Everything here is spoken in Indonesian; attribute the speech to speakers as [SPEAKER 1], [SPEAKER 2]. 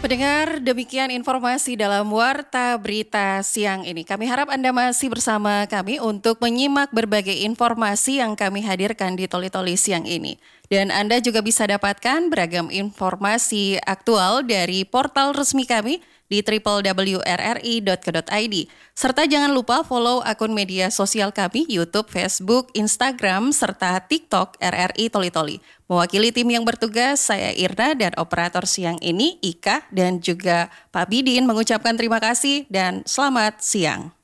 [SPEAKER 1] Pendengar, demikian informasi dalam Warta Berita siang ini. Kami harap Anda masih bersama kami untuk menyimak berbagai informasi yang kami hadirkan di Toli-Toli siang ini. Dan Anda juga bisa dapatkan beragam informasi aktual dari portal resmi kami di www.rri.co.id. Serta jangan lupa follow akun media sosial kami, YouTube, Facebook, Instagram, serta TikTok RRI Toli-Toli. Mewakili tim yang bertugas, saya Irna dan operator siang ini, Ika, dan juga Pak Bidin mengucapkan terima kasih dan selamat siang.